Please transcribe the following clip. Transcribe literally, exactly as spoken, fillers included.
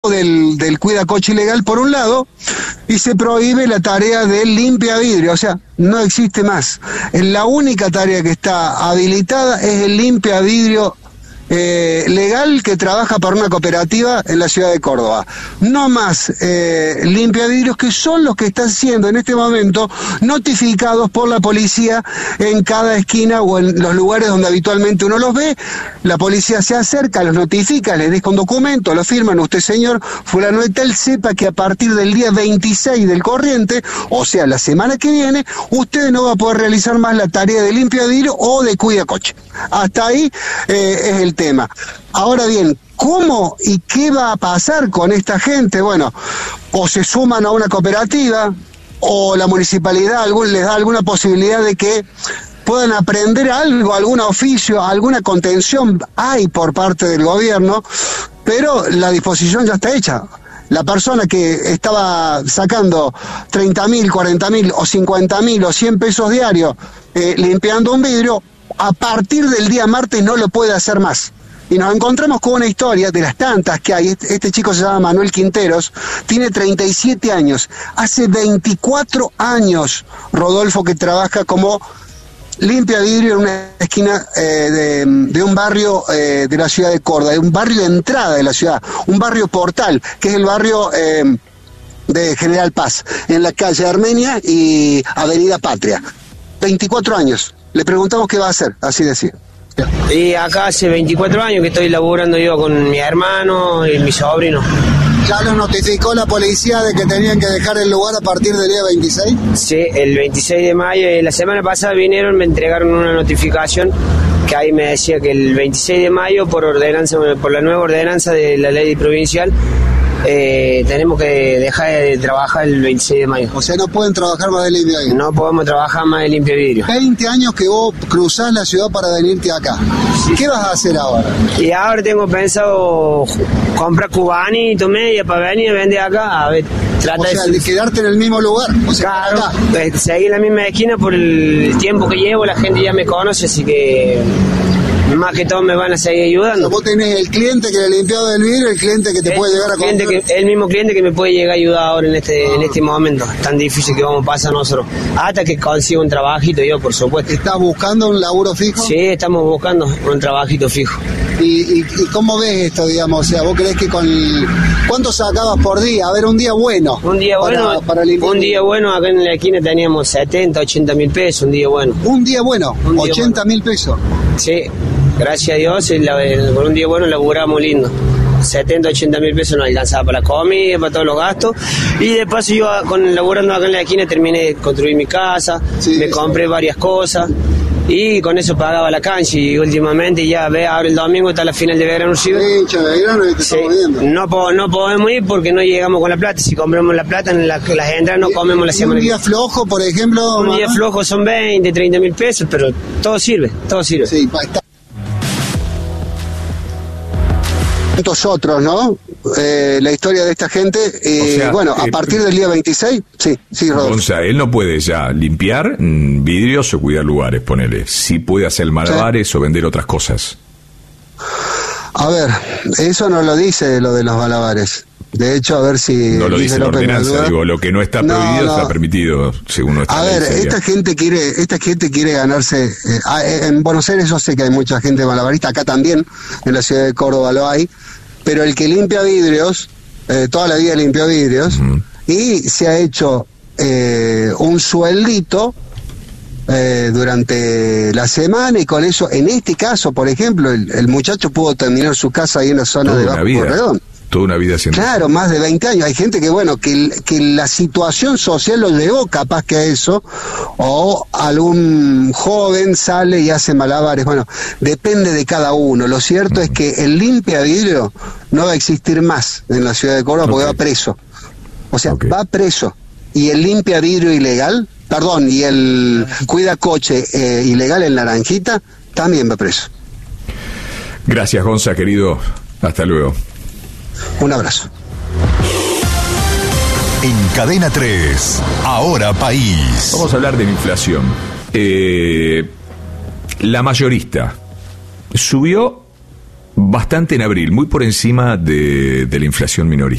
del, del cuida coche ilegal por un lado, y se prohíbe la tarea del limpia vidrio, o sea, no existe más. La única tarea que está habilitada es el limpia vidrio Eh, legal que trabaja para una cooperativa en la ciudad de Córdoba. No más eh, limpia vidrios, que son los que están siendo en este momento notificados por la policía en cada esquina o en los lugares donde habitualmente uno los ve. La policía se acerca, los notifica, les deja un documento, lo firman: usted, señor fulano de tal, sepa que a partir del día veintiséis del corriente, o sea, la semana que viene, usted no va a poder realizar más la tarea de limpia vidrio o de cuida coche. Hasta ahí eh, es el tema. Ahora bien, ¿cómo y qué va a pasar con esta gente? Bueno, o se suman a una cooperativa, o la municipalidad algún, les da alguna posibilidad de que puedan aprender algo, algún oficio, alguna contención hay por parte del gobierno, pero la disposición ya está hecha. La persona que estaba sacando treinta mil, cuarenta mil o cincuenta mil o cien pesos diarios eh, limpiando un vidrio, a partir del día martes no lo puede hacer más. Y nos encontramos con una historia de las tantas que hay. Este, este chico se llama Manuel Quinteros, tiene treinta y siete años. Hace veinticuatro años, Rodolfo, que trabaja como limpia vidrio en una esquina eh, de, de un barrio eh, de la ciudad de Córdoba, de un barrio de entrada de la ciudad, un barrio portal, que es el barrio eh, de General Paz, en la calle Armenia y Avenida Patria. veinticuatro años. Le preguntamos qué va a hacer, así decía. Y acá hace veinticuatro años que estoy laburando yo con mi hermano y mi sobrino. ¿Ya los notificó la policía de que tenían que dejar el lugar a partir del día veintiséis? Sí, el veintiséis de mayo. La semana pasada vinieron, me entregaron una notificación que ahí me decía que el veintiséis de mayo, por ordenanza, por la nueva ordenanza de la ley provincial, Eh, tenemos que dejar de trabajar el veintiséis de mayo. O sea, no pueden trabajar más de limpia vidrio. No podemos trabajar más de limpia vidrio. veinte años que vos cruzás la ciudad para venirte acá. Sí. ¿Qué vas a hacer ahora? Y ahora tengo pensado comprar cubanito, media, para venir a vender acá. A ver, trata o sea, de... de quedarte en el mismo lugar. O sea, claro, acá. Seguir la misma esquina por el tiempo que llevo, la gente ya me conoce, así que más que todo me van a seguir ayudando. O sea, vos tenés el cliente que le limpiado el vidrio, el cliente que te el puede llegar a comprar. Que, el mismo cliente que me puede llegar a ayudar ahora en este ah. en este momento tan difícil que vamos a pasar nosotros. Hasta que consiga un trabajito yo, por supuesto. ¿Estás buscando un laburo fijo? Sí, estamos buscando un trabajito fijo. ¿Y, y, y cómo ves esto, digamos? O sea, ¿vos creés que con... El... ¿Cuánto sacabas por día? A ver, un día bueno. Un día para, bueno, para limpiar. Un día bueno, acá en la esquina teníamos setenta, ochenta mil pesos, un día bueno. ¿Un día bueno? Un día ochenta mil bueno. pesos. Sí, gracias a Dios, la, el, por un día bueno laburamos lindo. setenta, ochenta mil pesos nos alcanzaba para la comida, para todos los gastos. Y de paso yo, con laburando acá en la esquina, terminé de construir mi casa, sí, me compré sí. varias cosas. Y con eso pagaba la cancha, y últimamente ya ve, ahora el domingo está la final de Belgrano River. Sí, Belgrano, y te sí. estamos viendo. No, po, no podemos ir porque no llegamos con la plata. Si compramos la plata, en la, las entradas no comemos la semana. ¿Un día flojo, por ejemplo? Un día flojo son veinte, treinta mil pesos, pero todo sirve, todo sirve. Sí, para estar. Tantos otros, ¿no? Eh, la historia de esta gente, eh, o sea, bueno, a eh, partir del día veintiséis, sí, sí, Rodolfo. O sea, él no puede ya limpiar mm, vidrios o cuidar lugares, ponele. Sí puede hacer malabares sí. o vender otras cosas. A ver, eso no lo dice lo de los malabares. De hecho, a ver si... No lo dice la ordenanza, digo, lo que no está prohibido no, no. está permitido, según nuestra A ver, esta gente quiere esta gente quiere ganarse... Eh, en Buenos Aires yo sé que hay mucha gente malabarista, acá también, en la ciudad de Córdoba lo hay, pero el que limpia vidrios, eh, toda la vida limpia vidrios, uh-huh. y se ha hecho eh, un sueldito eh, durante la semana, y con eso, en este caso, por ejemplo, el, el muchacho pudo terminar su casa ahí en la zona de Bajo Corredón. Toda una vida haciendo claro, eso. Más de veinte años. Hay gente que, bueno, que, que la situación social lo llevó capaz que a eso, o algún joven sale y hace malabares. Bueno, depende de cada uno. Lo cierto mm. es que el limpia vidrio no va a existir más en la ciudad de Córdoba okay. porque va preso. O sea, okay. va preso. Y el limpia vidrio ilegal, perdón, y el cuida coche eh, ilegal en Naranjita, también va preso. Gracias, Gonza, querido. Hasta luego. Un abrazo. En Cadena tres, Ahora País. Vamos a hablar de la inflación. Eh, la mayorista subió bastante en abril, muy por encima de, de la inflación minorista.